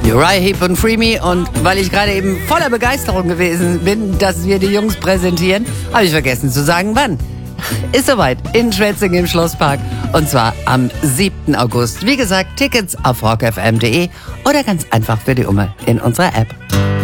Uriah Heep und Free Me. Und weil ich gerade eben voller Begeisterung gewesen bin, dass wir die Jungs präsentieren, habe ich vergessen zu sagen, wann. Ist soweit in Schwetzingen im Schlosspark. Und zwar am 7. August. Wie gesagt, Tickets auf rockfm.de oder ganz einfach für die Umme in unserer App.